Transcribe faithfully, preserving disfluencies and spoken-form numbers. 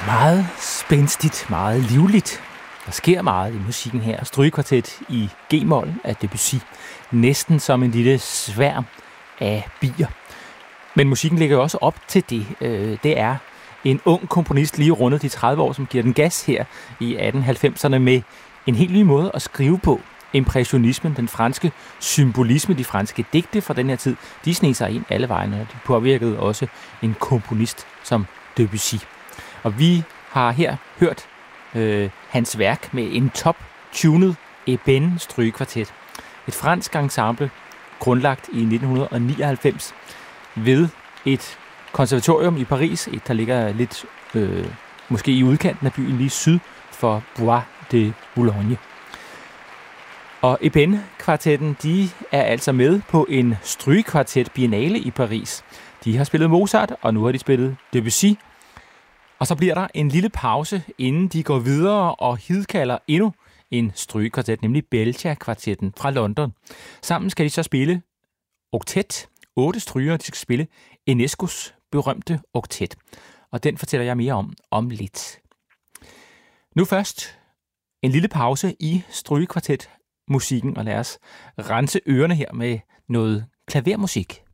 Meget spændstigt, meget livligt. Der sker meget i musikken her. Strygekvartet i G-mol af Debussy. Næsten som en lille sværm af bier. Men musikken ligger jo også op til det. Det er en ung komponist lige rundet de tredive år, som giver den gas her i atten halvfemserne med en helt ny måde at skrive på. Impressionismen, den franske symbolisme, de franske digte fra den her tid, de sneg sig ind alle vegne, og de påvirkede også en komponist som Debussy. Og vi har her hørt øh, hans værk med en top-tunet Ébène strygekvartet. Et fransk ensemble, grundlagt i nitten nioghalvfems ved et konservatorium i Paris, et der ligger lidt øh, måske i udkanten af byen, lige syd for Bois de Boulogne. Og Ébène-kvartetten, de er altså med på en strygekvartet biennale i Paris. De har spillet Mozart, og nu har de spillet Debussy. Og så bliver der en lille pause, inden de går videre og hidkalder endnu en strygekvartet, nemlig Belgia-kvartetten fra London. Sammen skal de så spille oktet. Otte strygere, de skal spille Enescos berømte oktet. Og den fortæller jeg mere om om lidt. Nu først en lille pause i strygekvartet musikken, og lad os rense ørerne her med noget klavermusik.